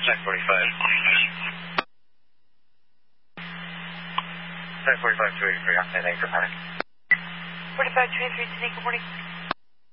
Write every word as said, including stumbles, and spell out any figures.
nine forty-five. nine forty-five, two eighty-three, Octane eight, good morning. forty-five, two eighty-three, today, good morning.